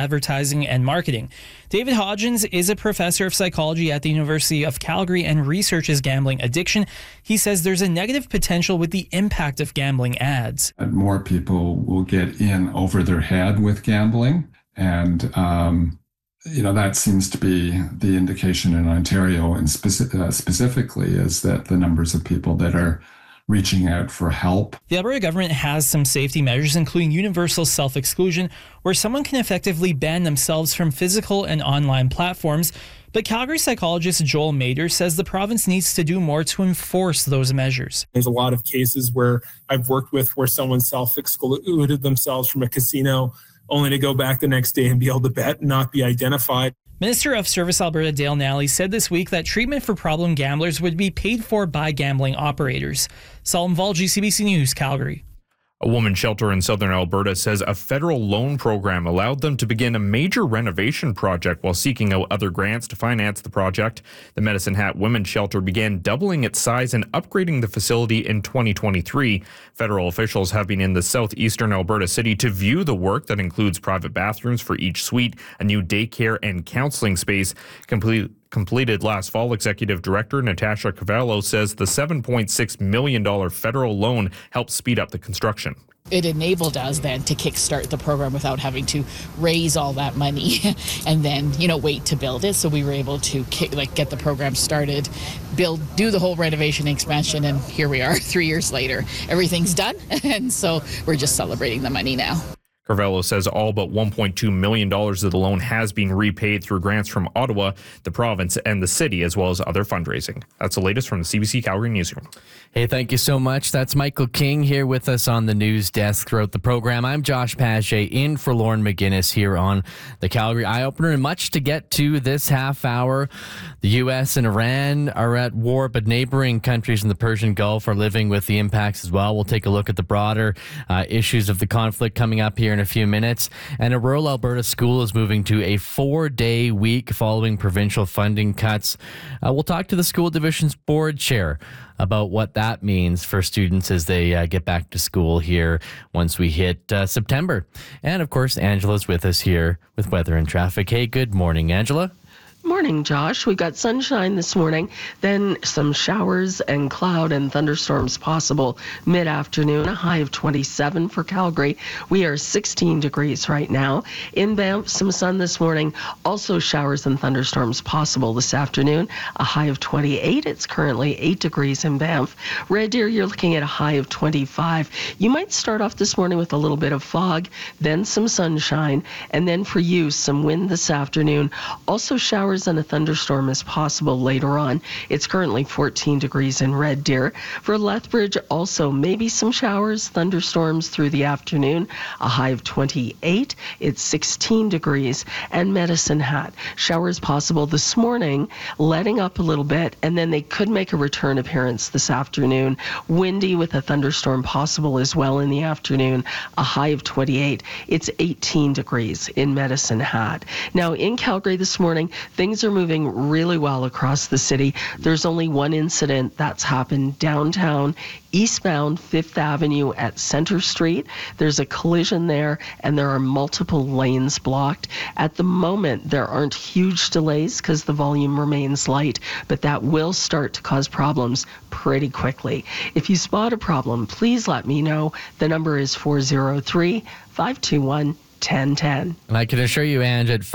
advertising and marketing. David Hodgins is a professor of psychology at the University of Calgary and researches gambling addiction. He says there's a negative potential with the impact of gambling ads. More people will get in over their head with gambling, and that seems to be the indication in Ontario, and specifically is that the numbers of people that are reaching out for help. The Alberta government has some safety measures, including universal self-exclusion, where someone can effectively ban themselves from physical and online platforms. But Calgary psychologist Joel Mader says the province needs to do more to enforce those measures. There's a lot of cases where I've worked with where someone self-excluded themselves from a casino only to go back the next day and be able to bet and not be identified. Minister of Service Alberta Dale Nally said this week that treatment for problem gamblers would be paid for by gambling operators. Salim Valji, CBC News, Calgary. A women's shelter in southern Alberta says a federal loan program allowed them to begin a major renovation project while seeking out other grants to finance the project. The Medicine Hat Women's Shelter began doubling its size and upgrading the facility in 2023. Federal officials have been in the southeastern Alberta city to view the work that includes private bathrooms for each suite, a new daycare and counseling space. Completed last fall, Executive Director Natasha Cavallo says the $7.6 million federal loan helped speed up the construction. It enabled us then to kickstart the program without having to raise all that money and then, wait to build it. So we were able to get the program started, do the whole renovation expansion, and here we are 3 years later. Everything's done, and so we're just celebrating the money now. Carvello says all but $1.2 million of the loan has been repaid through grants from Ottawa, the province, and the city, as well as other fundraising. That's the latest from the CBC Calgary Newsroom. Hey, thank you so much. That's Michael King here with us on the news desk throughout the program. I'm Josh Paget in for Lauren McGinnis here on the Calgary Eye Opener, and much to get to this half hour. The U.S. and Iran are at war, but neighboring countries in the Persian Gulf are living with the impacts as well. We'll take a look at the broader issues of the conflict coming up here in a few minutes. And a rural Alberta school is moving to a 4-day week following provincial funding cuts. We'll talk to the school division's board chair about what that means for students as they get back to school here once we hit September. And of course, Angela's with us here with weather and traffic. Hey, good morning, Angela. Morning, Josh. We've got sunshine this morning, then some showers and cloud and thunderstorms possible mid-afternoon, a high of 27 for Calgary. We are 16 degrees right now. In Banff, some sun this morning, also showers and thunderstorms possible this afternoon, a high of 28. It's currently 8 degrees in Banff. Red Deer, you're looking at a high of 25. You might start off this morning with a little bit of fog, then some sunshine, and then for you, some wind this afternoon. Also showers and a thunderstorm is possible later on. It's currently 14 degrees in Red Deer. For Lethbridge, also maybe some showers, thunderstorms through the afternoon, a high of 28. It's 16 degrees. And Medicine Hat, showers possible this morning, letting up a little bit, and then they could make a return appearance this afternoon. Windy with a thunderstorm possible as well in the afternoon, a high of 28. It's 18 degrees in Medicine Hat. Now in Calgary this morning, things are moving really well across the city. There's only one incident that's happened downtown, eastbound 5th Avenue at Center Street. There's a collision there, and there are multiple lanes blocked. At the moment, there aren't huge delays because the volume remains light, but that will start to cause problems pretty quickly. If you spot a problem, please let me know. The number is 403-521-1010. And I can assure you, Ange, at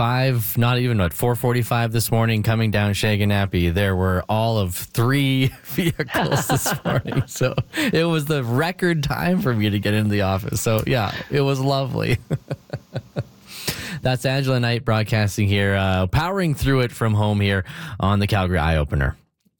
4:45 this morning, coming down Shaganappi, there were all of 3 vehicles this morning. So it was the record time for me to get into the office. So yeah, it was lovely. That's Angela Knight broadcasting here, powering through it from home here on the Calgary Eye Opener.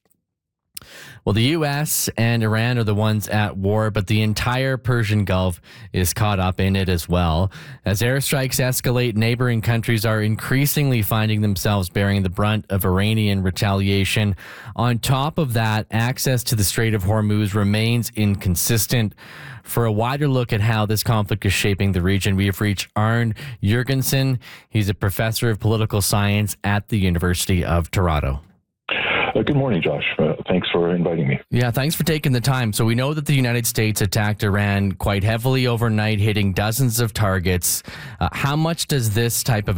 Well, the U.S. and Iran are the ones at war, but the entire Persian Gulf is caught up in it as well. As airstrikes escalate, neighboring countries are increasingly finding themselves bearing the brunt of Iranian retaliation. On top of that, access to the Strait of Hormuz remains inconsistent. For a wider look at how this conflict is shaping the region, we have reached Arne Jurgensen. He's a professor of political science at the University of Toronto. Good morning, Josh. Thanks for inviting me. Yeah, thanks for taking the time. So we know that the United States attacked Iran quite heavily overnight, hitting dozens of targets. How much does this type of